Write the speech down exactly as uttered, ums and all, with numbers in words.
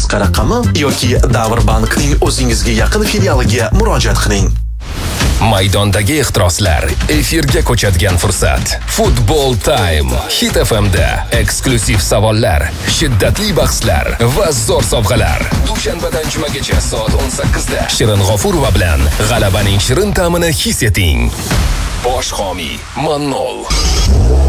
qisqa raqami yoki Davr Bankning o'zingizga yaqin filialiga murojaat qiling. Maydondagi ehtiroslar, efirga ko'chadigan fursat. Football Time Hit F M da eksklyuziv savollar, shiddatli bahslar va zo'r sovg'alar. Dushanbadan jumagacha soat o'n sakkizda Shirin G'ofurova bilan g'alabaning shirin ta'mini his eting. Bosh homiy Manol.